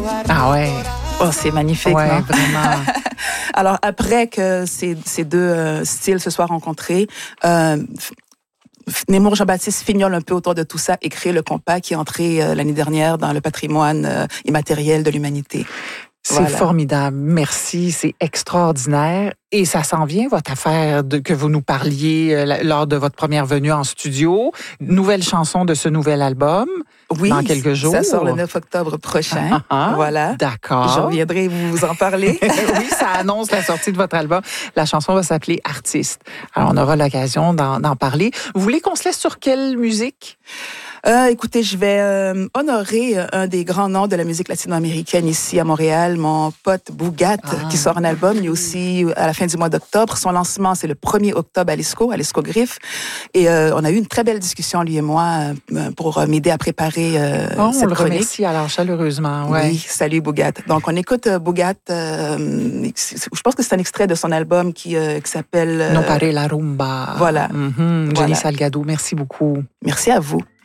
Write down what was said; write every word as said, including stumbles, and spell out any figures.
Ah ouais. Oh, c'est magnifique, ouais, non? Vraiment. Alors, après que ces, ces deux euh, styles se soient rencontrés, euh, Nemours Jean-Baptiste fignole un peu autour de tout ça et crée le compas qui est entré euh, l'année dernière dans le patrimoine euh, immatériel de l'humanité. C'est Voilà. formidable. Merci. C'est extraordinaire. Et ça s'en vient, votre affaire de, que vous nous parliez euh, lors de votre première venue en studio. Nouvelle chanson de ce nouvel album. Oui, dans quelques jours. Ça sort le neuf octobre prochain. Ah, ah, voilà. D'accord. Je reviendrai vous en parler. Oui, ça annonce la sortie de votre album. La chanson va s'appeler Artiste. Alors, on aura l'occasion d'en, d'en parler. Vous voulez qu'on se laisse sur quelle musique? Euh, écoutez, je vais euh, honorer un des grands noms de la musique latino-américaine ici à Montréal, mon pote Bougat, ah. qui sort un album, lui aussi, à la fin du mois d'octobre. Son lancement, c'est le premier octobre à l'Esco, à l'Esco Griffe. Et euh, on a eu une très belle discussion, lui et moi, euh, pour m'aider à préparer euh, oh, cette on le chronique. remercie alors chaleureusement. Ouais. Oui, salut Bougat. Donc, on écoute euh, Bougat. Euh, je pense que c'est un extrait de son album qui, euh, qui s'appelle... Euh, Non pare la rumba. Voilà. Mm-hmm. voilà. Jenny Salgado, merci beaucoup. Merci à vous.